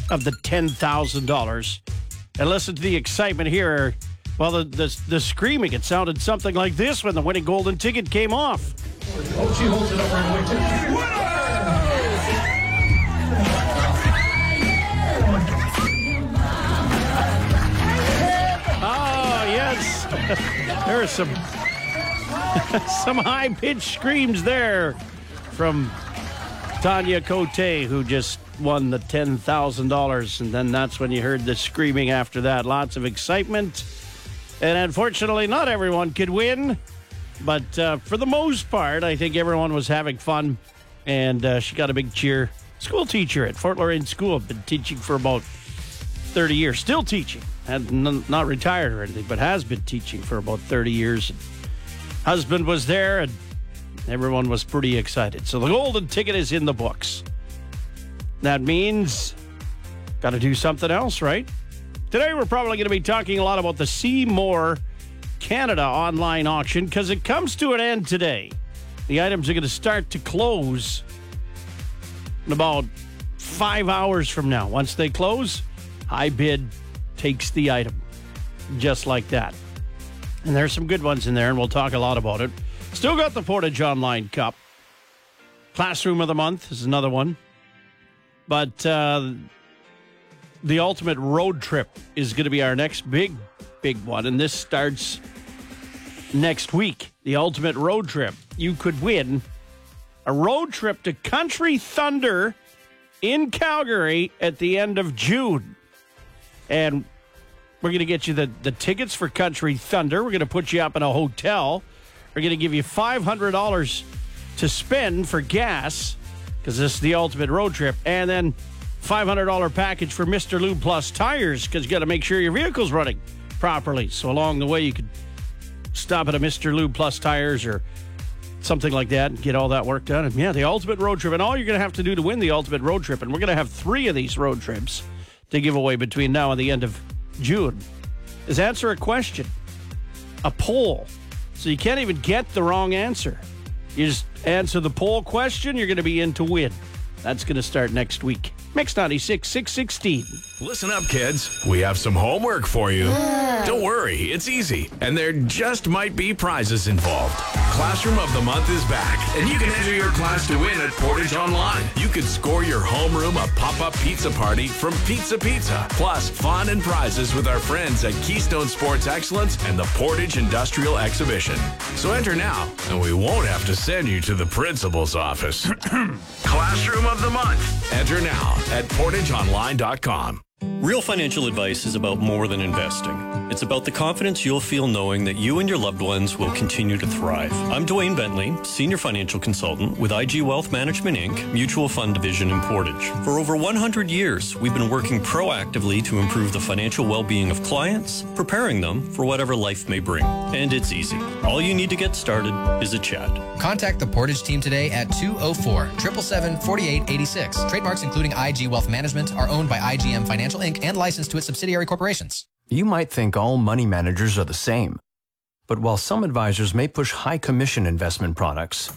of the $10,000. And listen to the excitement here. Well, the screaming, it sounded something like this when the winning golden ticket came off. Oh, she holds it up right away. Oh, yes. There are some high-pitched screams there from Tanya Cote, who just won the $10,000. And then that's when you heard the screaming after that. Lots of excitement. And unfortunately, not everyone could win. But for the most part, I think everyone was having fun. And she got a big cheer. School teacher at Fort Loraine School. Been teaching for about 30 years. Still teaching. Not retired or anything, but has been teaching for about 30 years. Husband was there, and everyone was pretty excited. So the golden ticket is in the books. That means got to do something else, right? Today we're probably going to be talking a lot about the Seymour Canada online auction because it comes to an end today. The items are going to start to close in about 5 hours from now. Once they close, high bid takes the item. Just like that. And there's some good ones in there, and we'll talk a lot about it. Still got the Portage Online Cup. Classroom of the Month is another one. But the Ultimate Road Trip is going to be our next big one, and this starts next week. The Ultimate Road Trip. You could win a road trip to Country Thunder in Calgary at the end of June. And we're going to get you the tickets for Country Thunder. We're going to put you up in a hotel. We're going to give you $500 to spend for gas, because this is the ultimate road trip. And then $500 package for Mr. Lube Plus tires, because you got to make sure your vehicle's running properly. So along the way, you could stop at a Mr. Lube Plus tires or something like that and get all that work done. And yeah, the ultimate road trip. And all you're going to have to do to win the ultimate road trip, and we're going to have 3 of these road trips to give away between now and the end of June, is answer a question, a poll. So you can't even get the wrong answer. You just answer the poll question, you're going to be in to win. That's going to start next week. Mix 96, 616. Listen up, kids. We have some homework for you. Don't worry, it's easy. And there just might be prizes involved. Classroom of the Month is back, and you can enter your class to win at Portage Online. You could score your homeroom a pop-up pizza party from Pizza Pizza. Plus, fun and prizes with our friends at Keystone Sports Excellence and the Portage Industrial Exhibition. So enter now, and we won't have to send you to the principal's office. Classroom of the Month. Enter now at portageonline.com. Real financial advice is about more than investing. It's about the confidence you'll feel knowing that you and your loved ones will continue to thrive. I'm Dwayne Bentley, Senior Financial Consultant with IG Wealth Management, Inc., Mutual Fund Division in Portage. For over 100 years, we've been working proactively to improve the financial well-being of clients, preparing them for whatever life may bring. And it's easy. All you need to get started is a chat. Contact the Portage team today at 204-777-4886. Trademarks including IG Wealth Management are owned by IGM Financial Inc. and licensed to its subsidiary corporations. You might think all money managers are the same. But while some advisors may push high commission investment products,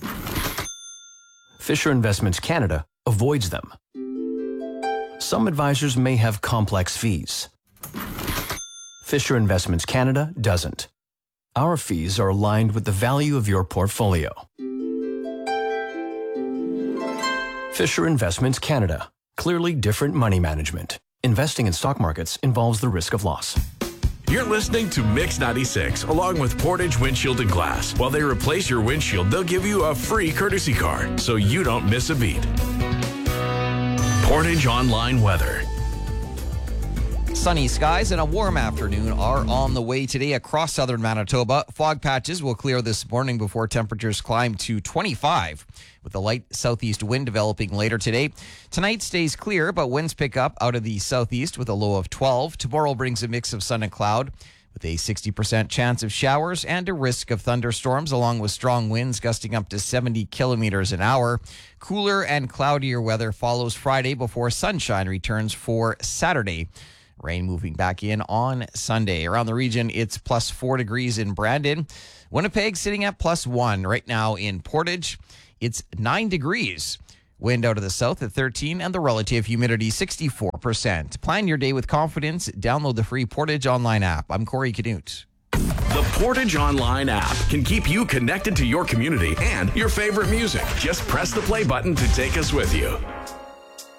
Fisher Investments Canada avoids them. Some advisors may have complex fees. Fisher Investments Canada doesn't. Our fees are aligned with the value of your portfolio. Fisher Investments Canada. Clearly different money management. Investing in stock markets involves the risk of loss. You're listening to Mix 96 along with Portage Windshield and Glass. While they replace your windshield, they'll give you a free courtesy car so you don't miss a beat. Portage Online Weather. Sunny skies and a warm afternoon are on the way today across southern Manitoba. Fog patches will clear this morning before temperatures climb to 25, with a light southeast wind developing later today. Tonight stays clear, but winds pick up out of the southeast with a low of 12. Tomorrow brings a mix of sun and cloud, with a 60% chance of showers and a risk of thunderstorms, along with strong winds gusting up to 70 kilometers an hour. Cooler and cloudier weather follows Friday before sunshine returns for Saturday. Rain moving back in on Sunday. Around the region, it's plus 4 degrees in Brandon. Winnipeg sitting at plus 1. Right now in Portage, it's 9 degrees. Wind out of the south at 13 and the relative humidity 64%. Plan your day with confidence. Download the free Portage Online app. I'm Corey Canute. The Portage Online app can keep you connected to your community and your favorite music. Just press the play button to take us with you.